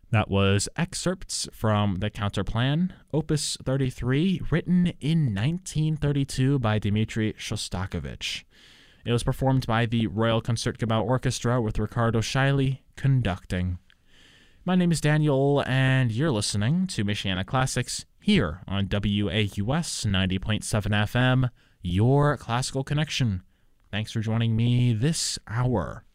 That was excerpts from The Counterplan, Opus 33, written in 1932 by Dmitri Shostakovich. It was performed by the Royal Concertgebouw Orchestra with Ricardo Chailly conducting. My name is Daniel, and you're listening to Michiana Classics here on WAUS 90.7 FM, your classical connection. Thanks for joining me this hour.